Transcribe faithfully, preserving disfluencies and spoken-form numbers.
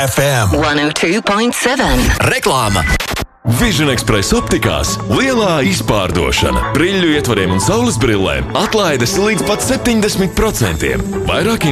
F M one oh two point seven. Reklāma. Vision Express optikās lielā izpārdošana. Brīļu ietvariem un saules brillēm atlaides līdz pat septiņdesmit procentiem. Vairāk